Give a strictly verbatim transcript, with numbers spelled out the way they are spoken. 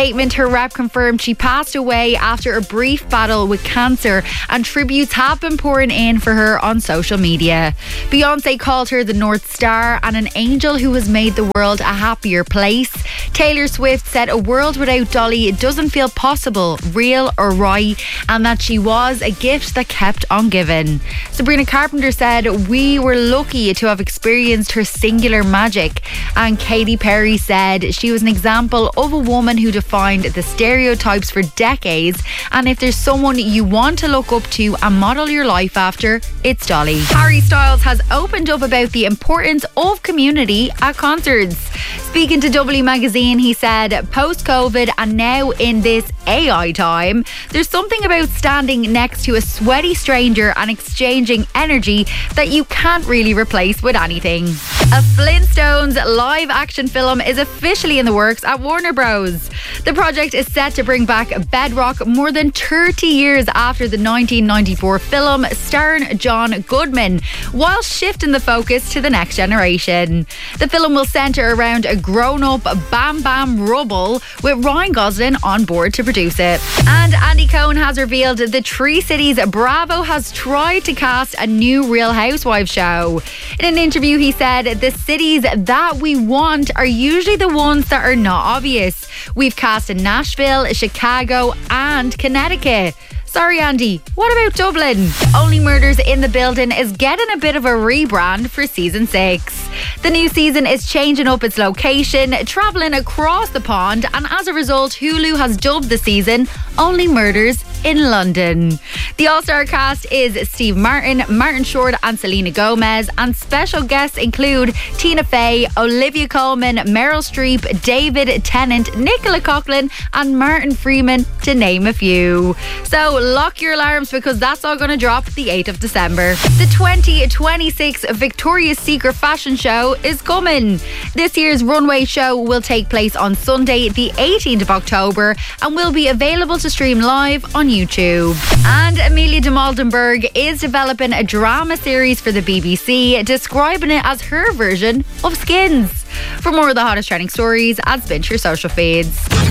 statement, her rep confirmed she passed away after a brief battle with cancer, and tributes have been pouring in for her on social media. Beyonce called her the North Star and an angel who has made the world a happier place. Taylor Swift said a world without Dolly doesn't feel possible, real or right, and that she was a gift that kept on giving. Sabrina Carpenter said, "We were lucky to have experienced her singular magic." And Katy Perry said she was an example of a woman who defined the stereotypes for decades, and if there's someone you want to look up to and model your life after, it's Dolly. Harry Styles has opened up about the importance of community at concerts. Speaking to W Magazine, he said, post-COVID and now in this A I time, there's something about standing next to a sweaty stranger and exchanging energy that you can't really replace with anything. A Flintstones live action film is officially in the works at Warner Bros. The project is set to bring back Bedrock more than thirty years after the nineteen ninety-four film starring John Goodman, while shifting the focus to the next generation. The film will centre around a grown-up Bam Bam Rubble, with Ryan Gosling on board to produce it. And Andy Cohen has revealed that Three Cities Bravo has tried to cast a new Real Housewives show. In an interview, he said, "The cities that we want are usually the ones that are not obvious. We've cast in Nashville, Chicago and Connecticut." Sorry, Andy, what about Dublin? Only Murders in the Building is getting a bit of a rebrand for season six. The new season is changing up its location, travelling across the pond, and as a result, Hulu has dubbed the season Only Murders in London. The all-star cast is Steve Martin, Martin Short and Selena Gomez, and special guests include Tina Fey, Olivia Colman, Meryl Streep, David Tennant, Nicola Coughlan and Martin Freeman, to name a few. So lock your alarms, because that's all going to drop the eighth of December. The twenty twenty-six Victoria's Secret fashion show is coming. This year's runway show will take place on Sunday, the eighteenth of October, and will be available to stream live on YouTube. And Amelia de Maldenberg is developing a drama series for the B B C, describing it as her version of Skins. For more of the hottest trending stories, add Spin to your social feeds.